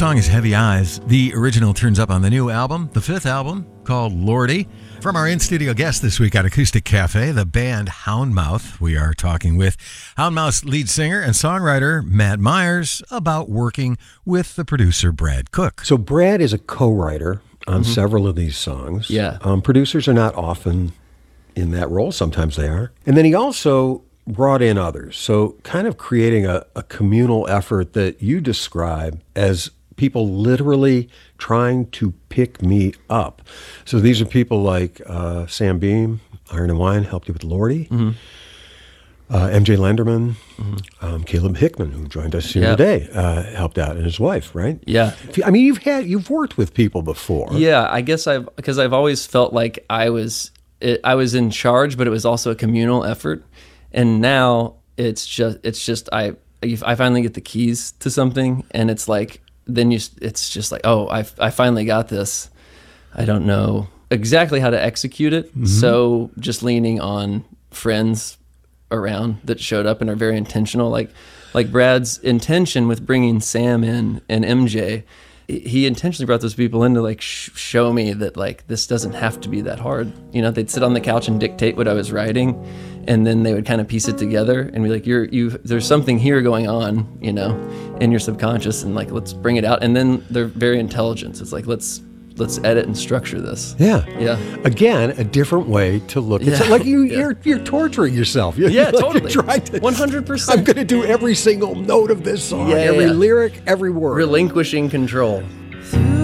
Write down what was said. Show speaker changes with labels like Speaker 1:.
Speaker 1: song is Heavy Eyes. The original turns up on the new album, the fifth album, called Lordy. From our in-studio guest this week at Acoustic Cafe, the band Houndmouth. We are talking with Houndmouth's lead singer and songwriter Matt Myers about working with the producer Brad Cook.
Speaker 2: So Brad is a co-writer on several of these songs.
Speaker 3: Yeah.
Speaker 2: Producers are not often in that role. Sometimes they are. And then he also brought in others. So kind of creating a communal effort that you describe as people literally trying to pick me up. So these are people like Sam Beam, Iron and Wine, helped you with Lordy. MJ Lenderman, Caleb Hickman, who joined us here today, helped out, and his wife, right?
Speaker 3: Yeah.
Speaker 2: I mean, you've worked with people before.
Speaker 3: Yeah, I guess because I've always felt like I was in charge, but it was also a communal effort. And now it's just I finally get the keys to something, and it's like it's just like, oh, I finally got this. I don't know exactly how to execute it, so just leaning on friends around that showed up and are very intentional, like Brad's intention with bringing Sam in and MJ. He intentionally brought those people in to like show me that like this doesn't have to be that hard. You know, they'd sit on the couch and dictate what I was writing, and then they would kind of piece it together and be like, there's something here going on, you know, in your subconscious, and like let's bring it out. And then they're very intelligent. It's like let's edit and structure this.
Speaker 2: Yeah.
Speaker 3: Again,
Speaker 2: a different way to look at it. Like you're torturing yourself.
Speaker 3: Totally.
Speaker 2: You're trying to,
Speaker 3: 100%.
Speaker 2: I'm going to do every single note of this song, every lyric, every word.
Speaker 3: Relinquishing control.